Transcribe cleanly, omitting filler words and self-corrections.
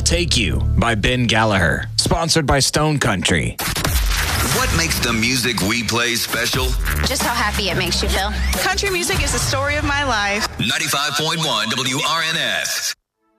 I'll Take You by Ben Gallagher. Sponsored by Stone Country. What makes the music we play special? Just how happy it makes you feel. Country music is the story of my life. 95.1 WRNS.